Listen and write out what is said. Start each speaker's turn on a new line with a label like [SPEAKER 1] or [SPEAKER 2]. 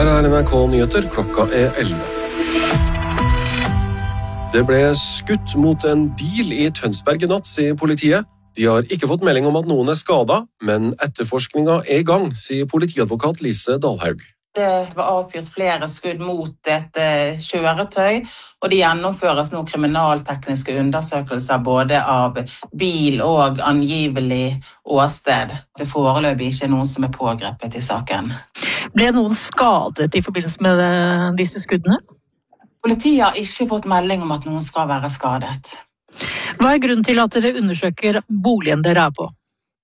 [SPEAKER 1] Her NRK Nyheter, klokka 11. Det ble skutt mot en bil i Tønsberg i natt, sier politiet. De har ikke fått melding om at noen skadet, men etterforskningen i gang, sier politiadvokat Lise Dalhaug.
[SPEAKER 2] Det var avfyrt flere skudd mot et kjøretøy, og det gjennomføres nå kriminaltekniske undersøkelser både av bil og angivelig åsted. Det foreløpig ikke noen som pågrepet i saken.
[SPEAKER 3] Ble noen skadet i forbindelse med disse skuddene?
[SPEAKER 2] Politiet har ikke fått melding om at noen skal være skadet.
[SPEAKER 3] Hva grunnen til at dere undersøker boligen dere på?